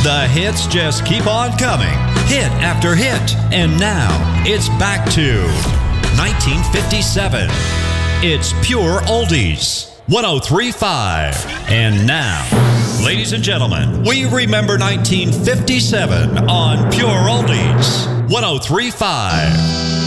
The hits just keep on coming, hit after hit. And now, it's back to 1957. It's Pure Oldies, 103.5. And now, ladies and gentlemen, we remember 1957 on Pure Oldies, 103.5.